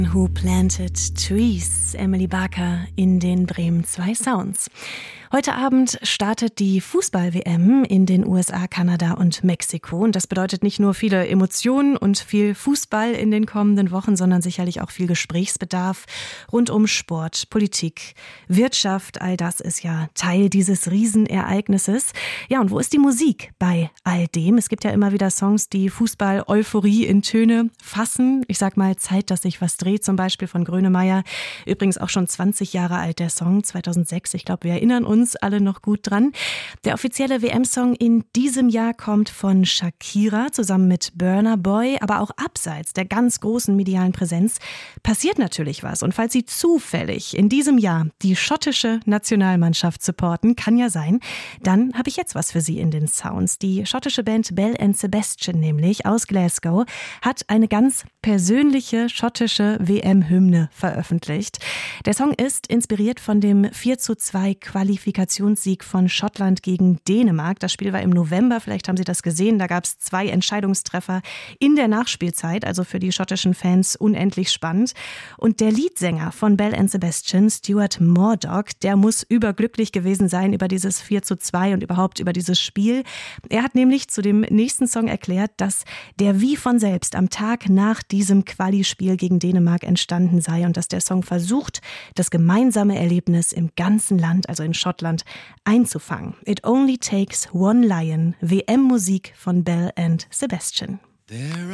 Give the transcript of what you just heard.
Who Planted Trees? Emily Barker in den Bremen 2 Sounds. Heute Abend startet die Fußball-WM in den USA, Kanada und Mexiko. Und das bedeutet nicht nur viele Emotionen und viel Fußball in den kommenden Wochen, sondern sicherlich auch viel Gesprächsbedarf rund um Sport, Politik, Wirtschaft. All das ist ja Teil dieses Riesenereignisses. Ja, und wo ist die Musik bei all dem? Es gibt ja immer wieder Songs, die Fußball-Euphorie in Töne fassen. Ich sag mal, Zeit, dass sich was dreht, zum Beispiel von Grönemeyer. Übrigens auch schon 20 Jahre alt, der Song, 2006. Ich glaube, wir erinnern uns alle noch gut dran. Der offizielle WM-Song in diesem Jahr kommt von Shakira zusammen mit Burna Boy, aber auch abseits der ganz großen medialen Präsenz passiert natürlich was. Und falls Sie zufällig in diesem Jahr die schottische Nationalmannschaft supporten, kann ja sein, dann habe ich jetzt was für Sie in den Sounds. Die schottische Band Belle and Sebastian nämlich aus Glasgow hat eine ganz persönliche schottische WM-Hymne veröffentlicht. Der Song ist inspiriert von dem 4:2 Qualifikationssieg von Schottland gegen Dänemark. Das Spiel war im November, vielleicht haben Sie das gesehen. Da gab es 2 Entscheidungstreffer in der Nachspielzeit, also für die schottischen Fans unendlich spannend. Und der Leadsänger von Belle and Sebastian, Stuart Murdoch, der muss überglücklich gewesen sein über dieses 4:2 und überhaupt über dieses Spiel. Er hat nämlich zu dem nächsten Song erklärt, dass der wie von selbst am Tag nach diesem Quali-Spiel gegen Dänemark entstanden sei und dass der Song versucht, das gemeinsame Erlebnis im ganzen Land, also in Schottland, einzufangen. It Only Takes One Lion, WM-Musik von Belle and Sebastian.